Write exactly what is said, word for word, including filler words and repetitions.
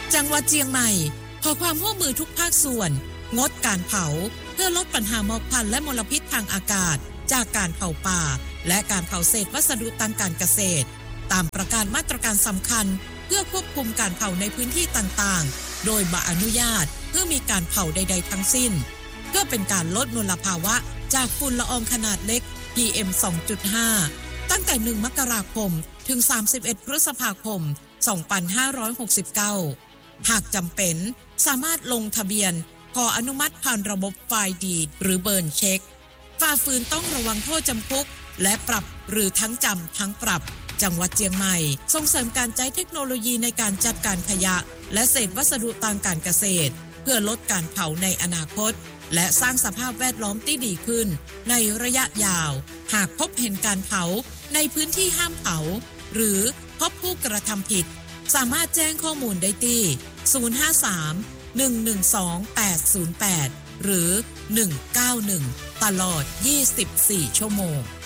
จังหวัดเชียงใหม่ขอความร่วมมือทุกภาคส่วนงดการเผาเพื่อลดปัญหาหมอกควันและมลพิษทางอากาศจากการเผาป่าและการเผาเศษวัสดุทางการเกษตรตามประกาศมาตรการสำคัญเพื่อควบคุมการเผาในพื้นที่ต่างๆโดยบ่อนุญาตเพื่อมีการเผาใดๆทั้งสิ้นเพื่อเป็นการลดมลภาวะจากฝุ่นละอองขนาดเล็ก พี เอ็ม สองจุดห้า ตั้งแต่หนึ่งมกราคมถึงสามสิบเอ็ดพฤษภาคมสองพันห้าร้อยหกสิบเก้าหากจำเป็นสามารถลงทะเบียนขออนุมัติผ่านระบบไฟล์ดีดหรือเบิร์นเช็คฝ่าฝืนต้องระวังโทษจำคุกและปรับหรือทั้งจำทั้งปรับจังหวัดเชียงใหม่ส่งเสริมการใช้เทคโนโลยีในการจัดการขยะและเศษวัสดุทางการเกษตรเพื่อลดการเผาในอนาคตและสร้างสภาพแวดล้อมที่ดีขึ้นในระยะยาวหากพบเห็นการเผาในพื้นที่ห้ามเผาหรือพบผู้กระทำผิดสามารถแจ้งข้อมูลได้ที่ศูนย์ ห้า สาม หนึ่ง หนึ่ง สอง แปด ศูนย์ แปดหรือหนึ่ง เก้า หนึ่งตลอดยี่สิบสี่ชั่วโมง